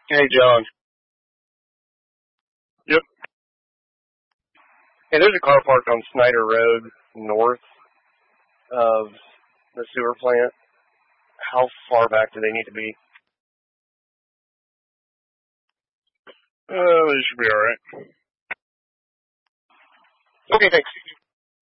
Hey, John. Yep. Hey, there's a car parked on Snyder Road north of the sewer plant. How far back do they need to be? They should be alright. Okay, thanks.